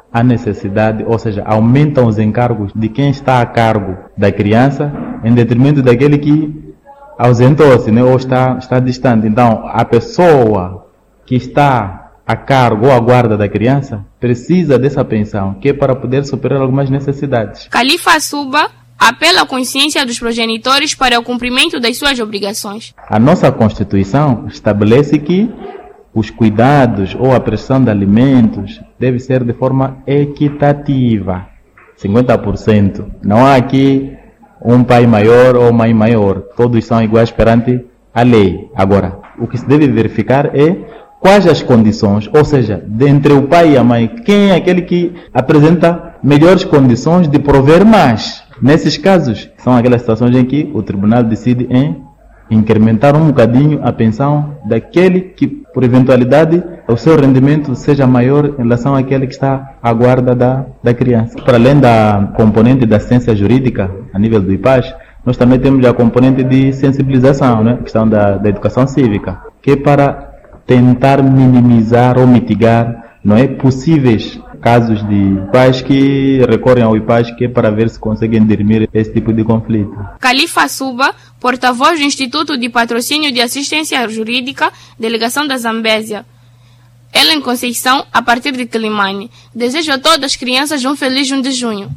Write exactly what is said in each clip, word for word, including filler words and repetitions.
a necessidade, ou seja, aumentam os encargos de quem está a cargo da criança em detrimento daquele que ausentou-se, né, ou está, está distante. Então, a pessoa que está a cargo ou a guarda da criança precisa dessa pensão, que é para poder superar algumas necessidades. Khalifa Asuba apela à consciência dos progenitores para o cumprimento das suas obrigações. A nossa Constituição estabelece que os cuidados ou a prestação de alimentos deve ser de forma equitativa, cinquenta por cento. Não há aqui um pai maior ou mãe maior, todos são iguais perante a lei. Agora, o que se deve verificar é quais as condições, ou seja, entre o pai e a mãe, quem é aquele que apresenta melhores condições de prover mais. Nesses casos, são aquelas situações em que o tribunal decide em incrementar um bocadinho a pensão daquele que, por eventualidade, o seu rendimento seja maior em relação àquele que está à guarda da, da criança. Para além da componente da assistência jurídica, a nível do I P A S, nós também temos a componente de sensibilização, né? A questão da, da educação cívica, que é para tentar minimizar ou mitigar, não é, possíveis casos de pais que recorrem ao I P A S, que é para ver se conseguem dirimir esse tipo de conflito. Khalifa Asuba, porta-voz do Instituto de Patrocínio de Assistência Jurídica, Delegação da Zambésia, Ellen Conceição, a partir de Quilimane, desejo a todas as crianças um feliz um de junho.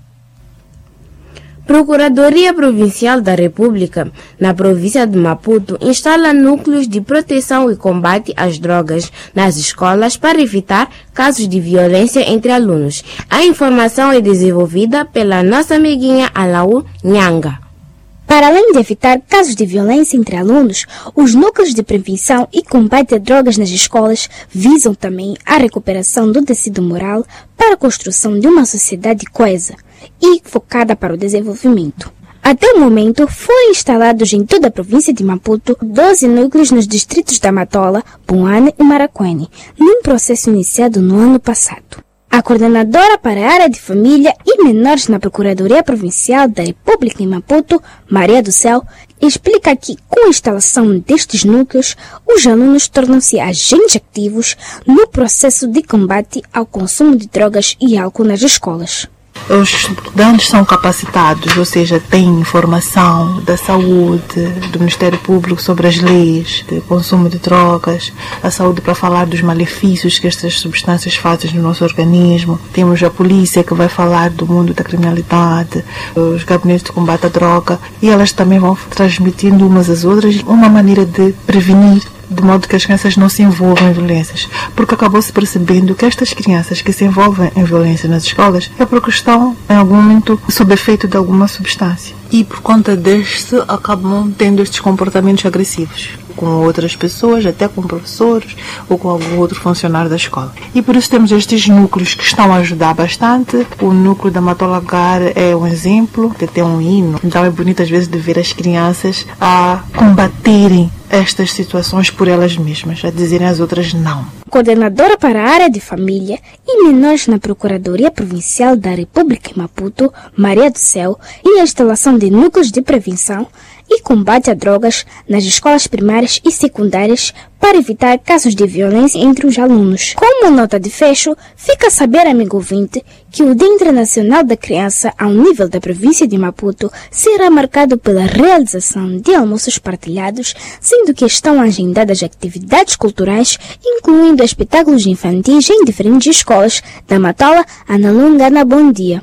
Procuradoria Provincial da República, na província de Maputo, instala núcleos de proteção e combate às drogas nas escolas para evitar casos de violência entre alunos. A informação é desenvolvida pela nossa amiguinha Alaú Nhanga. Para além de evitar casos de violência entre alunos, os núcleos de prevenção e combate a drogas nas escolas visam também a recuperação do tecido moral para a construção de uma sociedade coesa e focada para o desenvolvimento. Até o momento, foram instalados em toda a província de Maputo doze núcleos nos distritos da Matola, Puane e Maracuene, num processo iniciado no ano passado. A coordenadora para a área de família e menores na Procuradoria Provincial da República em Maputo, Maria do Céu, explica que, com a instalação destes núcleos, os alunos tornam-se agentes ativos no processo de combate ao consumo de drogas e álcool nas escolas. Os estudantes são capacitados, ou seja, têm informação da saúde, do Ministério Público sobre as leis de consumo de drogas, a saúde para falar dos malefícios que estas substâncias fazem no nosso organismo. Temos a polícia que vai falar do mundo da criminalidade, os gabinetes de combate à droga, e elas também vão transmitindo umas às outras uma maneira de prevenir, de modo que as crianças não se envolvam em violências, porque acabou-se percebendo que estas crianças que se envolvem em violência nas escolas é porque estão, em algum momento, sob efeito de alguma substância. E por conta deste, acabam tendo estes comportamentos agressivos com outras pessoas, até com professores ou com algum outro funcionário da escola. E por isso temos estes núcleos que estão a ajudar bastante. O núcleo da Matola Gar é um exemplo, que tem um hino. Então é bonito às vezes de ver as crianças a combaterem estas situações por elas mesmas, a dizerem às outras não. Coordenadora para a área de família e menores na Procuradoria Provincial da República em Maputo, Maria do Céu, e a instalação de núcleos de prevenção e combate a drogas nas escolas primárias e secundárias para evitar casos de violência entre os alunos. Como nota de fecho, fica a saber, amigo ouvinte, que o Dia Internacional da Criança, ao nível da província de Maputo, será marcado pela realização de almoços partilhados, sendo que estão agendadas atividades culturais, incluindo espetáculos infantis em diferentes escolas da Matola, Analungana. Bom dia.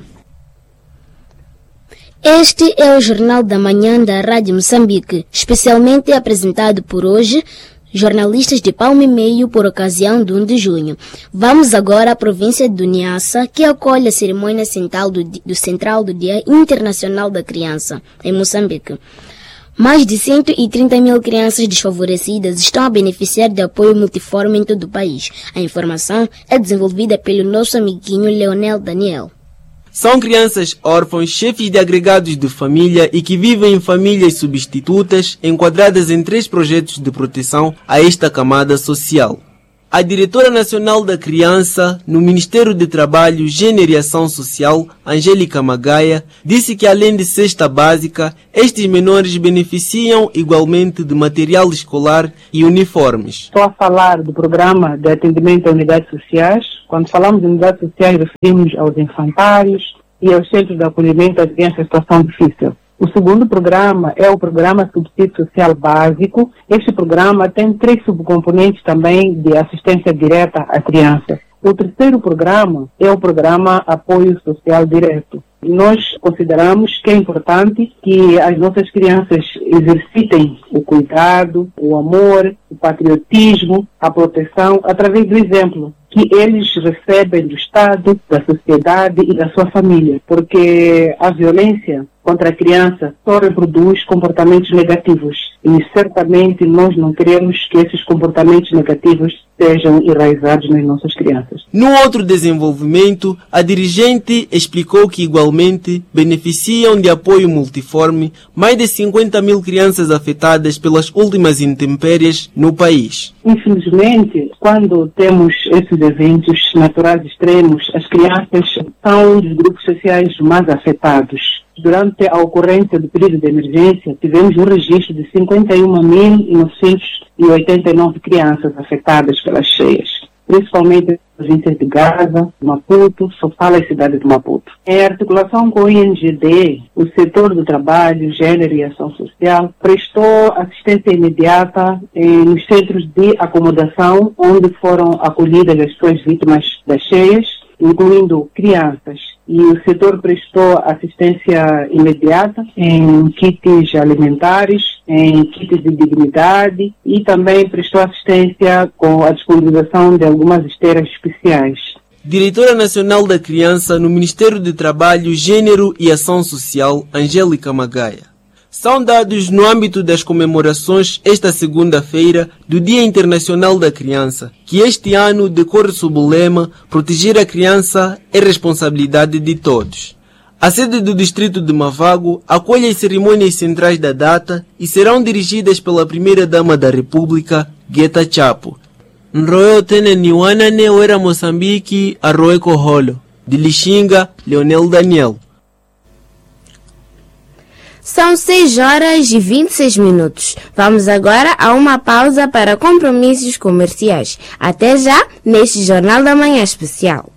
Este é o Jornal da Manhã da Rádio Moçambique, especialmente apresentado por hoje, jornalistas de Palma e Meio por ocasião do um de junho. Vamos agora à província do Niassa, que acolhe a cerimônia central do, do Central do Dia Internacional da Criança, em Moçambique. Mais de cento e trinta mil crianças desfavorecidas estão a beneficiar de apoio multiforme em todo o país. A informação é desenvolvida pelo nosso amiguinho Leonel Daniel. São crianças órfãos, chefes de agregados de família e que vivem em famílias substitutas, enquadradas em três projetos de proteção a esta camada social. A diretora nacional da criança no Ministério de Trabalho, Gênero e Ação Social, Angélica Magaia, disse que além de cesta básica, estes menores beneficiam igualmente de material escolar e uniformes. Estou a falar do programa de atendimento a unidades sociais. Quando falamos de unidades sociais, referimos aos infantários e aos centros de acolhimento a crianças em situação difícil. O segundo programa é o programa Subsídio Social Básico. Este programa tem três subcomponentes também de assistência direta à criança. O terceiro programa é o programa Apoio Social Direto. Nós consideramos que é importante que as nossas crianças exercitem o cuidado, o amor, o patriotismo, a proteção, através do exemplo que eles recebem do Estado, da sociedade e da sua família. Porque a violência contra a criança só reproduz comportamentos negativos. E certamente nós não queremos que esses comportamentos negativos sejam enraizados nas nossas crianças. No outro desenvolvimento, a dirigente explicou que igualmente beneficiam de apoio multiforme mais de cinquenta mil crianças afetadas pelas últimas intempéries no país. Infelizmente, quando temos esses eventos naturais extremos, as crianças são um dos grupos sociais mais afetados. Durante a ocorrência do período de emergência, tivemos um registro de cinquenta e um mil novecentas e oitenta e nove crianças afetadas pelas cheias, principalmente nas províncias de Gaza, Maputo, Sofala e cidade de Maputo. Em articulação com o I N G D, o setor do trabalho, gênero e ação social prestou assistência imediata eh, nos centros de acomodação onde foram acolhidas as suas vítimas das cheias, incluindo crianças. E o setor prestou assistência imediata em kits alimentares, em kits de dignidade e também prestou assistência com a disponibilização de algumas esteiras especiais. Diretora Nacional da Criança no Ministério de Trabalho, Gênero e Ação Social, Angélica Magaia. São dados no âmbito das comemorações esta segunda-feira do Dia Internacional da Criança, que este ano decorre sob o lema Proteger a criança é responsabilidade de todos. A sede do distrito de Mavago acolhe as cerimônias centrais da data e serão dirigidas pela primeira-dama da República, Gueta Chapo. Nroe Otene Niwanane Oera Moçambique, Arroe Koholo. De Lixinga, Leonel Daniel. São seis horas e vinte e seis minutos. Vamos agora a uma pausa para compromissos comerciais. Até já, neste Jornal da Manhã Especial.